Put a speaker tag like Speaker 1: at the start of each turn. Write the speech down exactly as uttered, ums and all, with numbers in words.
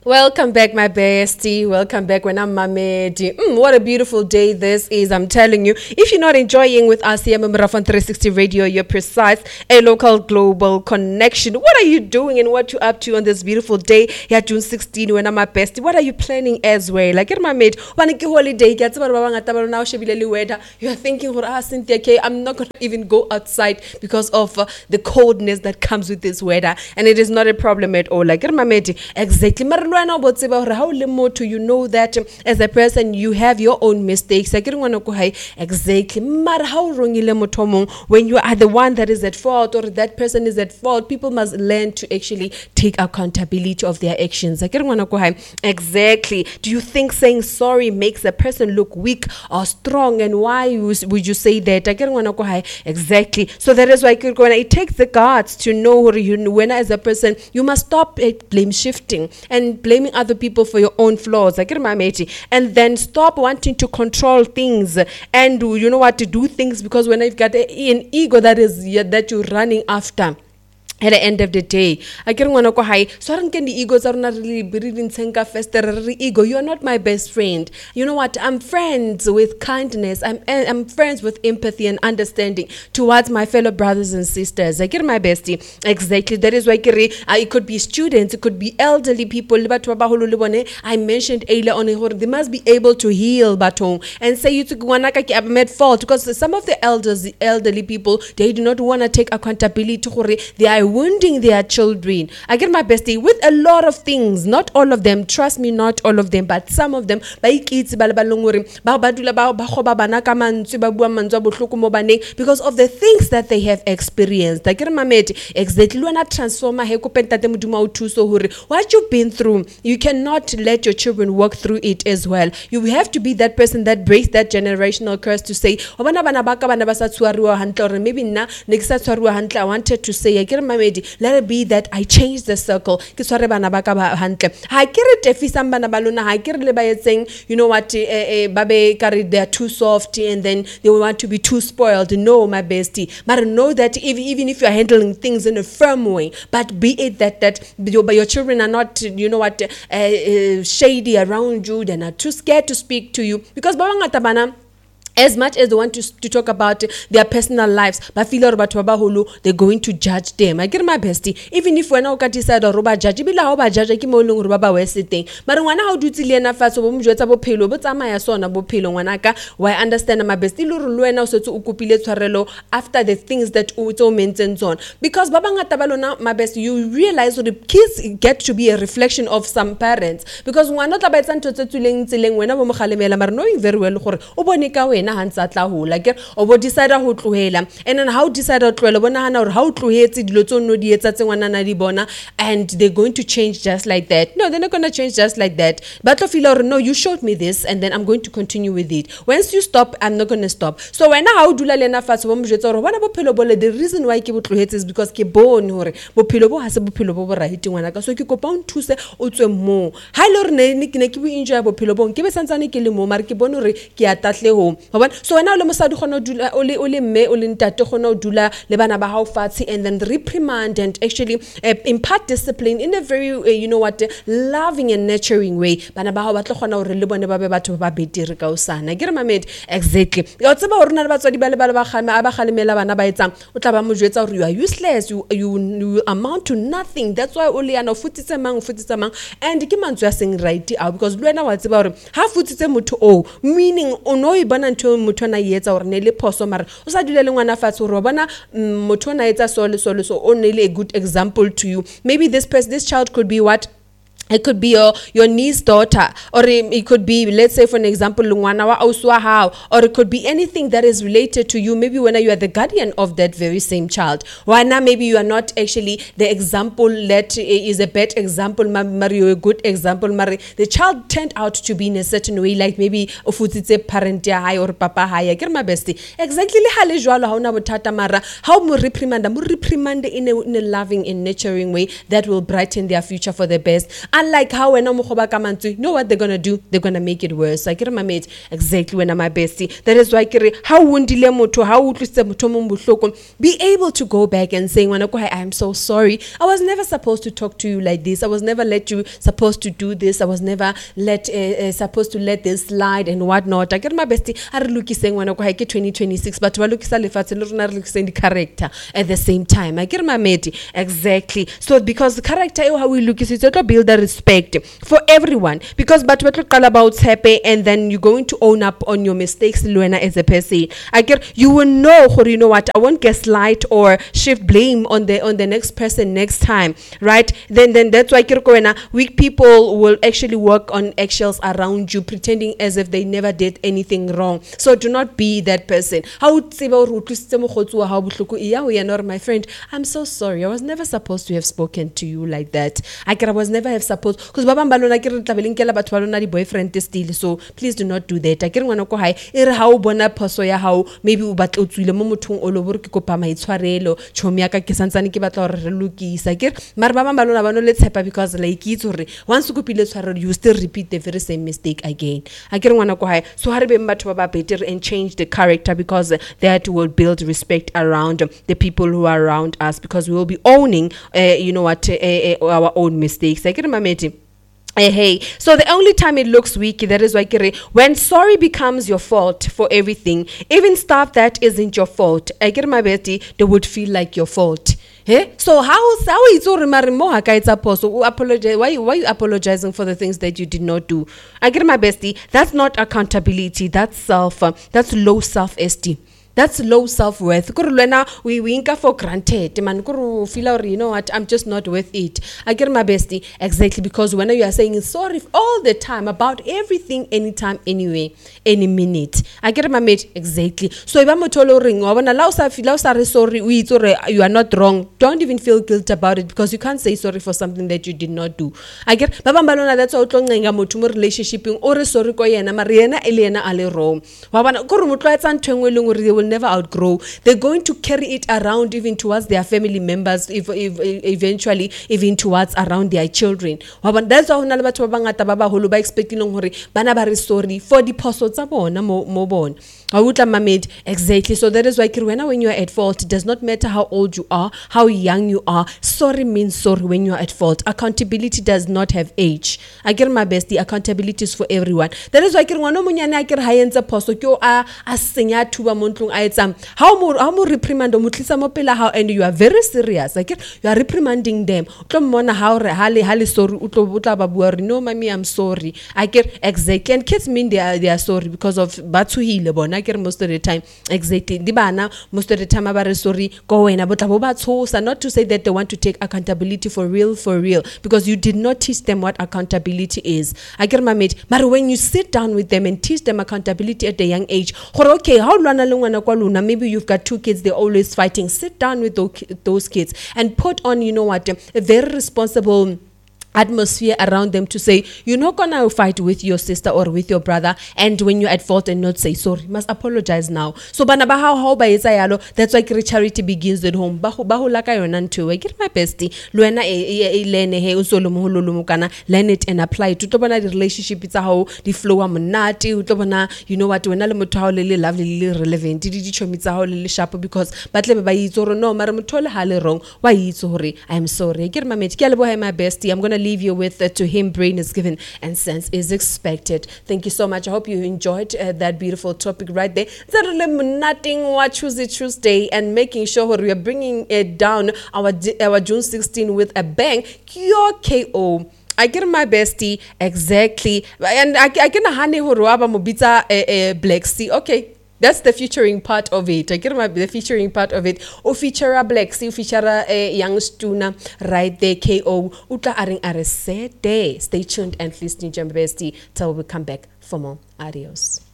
Speaker 1: Welcome back, my bestie. Welcome back when I'm Mamedi. Mm, what a beautiful day this is, I'm telling you. If you're not enjoying with us here, Marathon three sixty Radio, you're precise, a local global connection. What are you doing and what you up to on this beautiful day? Yeah, June sixteenth, when I'm my bestie. What are you planning as well? Like, get my mate, one holiday, get some now, weather. You are thinking, ah, Cynthia, okay, I'm not going to even go outside because of uh, the coldness that comes with this weather. And it is not a problem at all. Like, get my mate, exactly. You know that um, as a person you have your own mistakes. Exactly. When you are the one that is at fault or that person is at fault, people must learn to actually take accountability of their actions. Exactly. Do you think saying sorry makes a person look weak or strong? And why would you say that? Exactly. So that is why it takes the guards to know when as a person you must stop blame shifting and blaming other people for your own flaws. I get my matey. And then stop wanting to control things and you know what to do things because when I've got a, an ego that is yeah, that you're running after. At the end of the day, I can't want to go high. So I don't get the egos are not really breathing senka fester ego. You are not my best friend. You know what? I'm friends with kindness. I'm I'm friends with empathy and understanding towards my fellow brothers and sisters. I get my bestie. Exactly. That is why it could be students, it could be elderly people. I mentioned earlier on they must be able to heal baton and say you took one like met fault because some of the elders, elderly people, they do not want to take accountability. They are wounding their children. I get my bestie with a lot of things, not all of them, trust me, not all of them, but some of them because of the things that they have experienced. I get my mate exactly when I transform what you've been through, you cannot let your children work through it as well. You have to be that person that breaks that generational curse to say maybe na I wanted to say I get my let it be that I change the circle. Saying, you know what, they're too soft and then they want to be too spoiled. No, my bestie. But know that if, even if you're handling things in a firm way, but be it that that your, your children are not, you know what, uh, uh, shady around you, they're not too scared to speak to you. Because as much as they want to, to talk about their personal lives, but feel about they're going to judge them. I get my bestie. Even if we're not decide or roba judge, be la judge ki mo leng roba we sitting. But when I do tili na faso bo mjwetsa bo phelo, bo tsamaya sona bo phelo ngwanaka, why understand my bestie lo re lwena o setse o kopile tshwarelo after the things that o tso mentions on. Because baba ngata ba lona my bestie, you realize that the kids get to be a reflection of some parents. Because ngwana tla ba etsa ntho tse tsuleng tseleng wena bo mogalemela mara knowing very well gore o bone ka wena hantsatla ho like o decide ho tlohela and then how decide ho tlohela bona hana hore how tlohetse dilo tso no di etsa tsengwana na di bona and they're going to change just like that. No, they're not going to change just like that. But to feel or no, you showed me this and then I'm going to continue with it. Once you stop, I'm not going to stop. So when how dula lena fatshe bo mjetsa hore bona bophelo bole, the reason why ke bo tlohetse is because ke bone hore bophelo bo ha se bophelo bo bo right ngwana ka so ke kopa o nthuse o tswe mo ha ile hore ne ke ne ke bo enjoy bophelo bo ke be santsane ke le mo mara ke bone hore ke atatle ho. So when I mosadi khona dula o le o le mme o le ntate khona dula le bana ba hao fatshe and then reprimand and actually uh, impart discipline in a very uh, you know what uh, loving and nurturing way. Bana ba hao ba tlo khona hore le bone ba be batho ba betere ka usana. Ke re mamet exactly. Yo tseba hore na le batswadi ba le ba ba khama ba khalemela bana ba etsang o tla ba mo jwetsa hore you are useless, you, you you amount to nothing. That's why o le yana futitse mang futitse mang and ke mantswe ya seng right out because le wena wa tseba hore ha futitse motho o meaning o no e bona ntho motho na yetsa hore ne le phoso mara o sa dule le ngwana fatshe hore bona motho na yetsa so le so le so o ne le a good example to you. Maybe this person, this child could be what it could be your, your niece's daughter, or it could be, let's say, for an example, or it could be anything that is related to you. Maybe when you are the guardian of that very same child. Why now? Maybe you are not actually the example that is a bad example, Mario, a good example. Mario, the child turned out to be in a certain way, like maybe ofutitse parent high or papa high. Get my bestie. Exactly how how mu reprimand, mu reprimand in a, in a loving and nurturing way that will brighten their future for the best. unlike how when I'm you know what they're gonna do, they're gonna make it worse. I get my mate exactly when I'm my bestie. That is why kere how wundile motho how utlwise motho mo bohloko, be able to go back and say when I am so sorry, I was never supposed to talk to you like this, I was never let you supposed to do this, I was never let uh, uh, supposed to let this slide and whatnot. I get my bestie a re lokiseng when I ke twenty twenty-six but ba lokisa lefatshe le rona re lokiseng di character at the same time. I get my mate exactly. So because the character how we look is it to build a respect for everyone, because but what look about happy and then you're going to own up on your mistakes Luena as a person. I get you will know or you know what, I won't gaslight or shift blame on the on the next person next time, right? Then then that's why Kirkoena weak people will actually work on eggshells around you, pretending as if they never did anything wrong. So do not be that person. How yeah, not my friend, I'm so sorry, I was never supposed to have spoken to you like that. I can I was never have supposed because baba balona ke re tlabeleng batho ba lona di boyfriend still, so please do not do that. I ke re ngwana ko hae e re ha o bona phoso ya hao maybe o batla o tswile mo mothong o lo bore ke kopa maitshwarelo chomi ya ka ke santsane ke batla gore re lokisa ke mara baba balona ba no le tshepa because like it's hore once o kopile tshwarelo you still repeat the very same mistake again. I ke re ngwana ko hae so ha re be batho ba ba better and change the character, because that will build respect around the people who are around us, because we will be owning uh, you know what uh, uh, our own mistakes. I get my mate. Hey, hey, so the only time it looks weak, that is why when sorry becomes your fault for everything, even stuff that isn't your fault, I get my Betty, they would feel like your fault. Hey? So how how is so apologize? Why why you apologizing for the things that you did not do? I get my bestie. That's not accountability. That's self. Uh, that's low self-esteem. That's low self-worth. We we inka for granted. Man, feel you know what? I'm just not worth it. I get my bestie exactly, because when you are saying sorry all the time about everything, anytime, anyway, any minute. I get my mate exactly. So if I'm a tolo ring or when allow sorry, we you are not wrong. Don't even feel guilt about it, because you can't say sorry for something that you did not do. I get Baba Balona, that's all tonga motumo relationship or sorry ko yena mariana Elena ale wrong. Wabana ko rumutwa etsa ntwengwe leng re will never outgrow. They're going to carry it around even towards their family members, if, if, eventually even towards around their children. That's why hona le batho ba bangata ba baholo ba expecting hore bana ba re sorry for the phoso tsa bona mo mo bona. Exactly. So that is why when you are at fault, it does not matter how old you are, how young you are. Sorry means sorry when you are at fault. Accountability does not have age. I get my best. The accountability is for everyone. That is why no munyane I get high enza posto kyo a asenya tuba montlong a etsam. How more how more reprimand o mutlisa mo pela how, and you are very serious. I get you are reprimanding them. Utlo mona how hali hali sorry utlo utla babua no mami I'm sorry. I get exactly, and kids mean they are they are sorry because of batu hile bona. Most of the time exactly dibana most of the time about sorry go wena botla bo ba tshosa, not to say that they want to take accountability for real for real, because you did not teach them what accountability is. I get my mate, but when you sit down with them and teach them accountability at a young age, okay, how lwana lwana kwa luna, maybe you've got two kids, they're always fighting. Sit down with those kids and put on, you know what, a very responsible atmosphere around them to say you're not gonna fight with your sister or with your brother, and when you're at fault and not say sorry, must apologize now. So bana ba how how ba etsa yalo, that's why charity begins at home. Ba ba ho laka yona ntwe. I get my bestie luena e lene he usolo moholo kana learn it and apply it. Utlo bona di relationship tsa how di flow a monate, utlo bona you know what, wena le motho ha le lovely le relevant di di chomi tsa how le sharp, because batle ba itse hore no mara motho le ha le wrong wa itse hore I'm sorry. I get my mate, ke a leboha my bestie. I'm gonna leave you with uh, to him brain is given and sense is expected. Thank you so much. I hope you enjoyed uh, that beautiful topic right there. Nothing what Tuesday Tuesday and making sure we are bringing it down our our June sixteenth with a bang. Your K O. I get my bestie exactly, and I I can honey horuaba mobita a Black Sea. Okay. That's the featuring part of it. I get my the featuring part of it. O feature a Black Sea, feature a young Stuna right there. K O. Utla aring are day. Stay tuned and listen to Jam Bestie till we come back for more. Adios.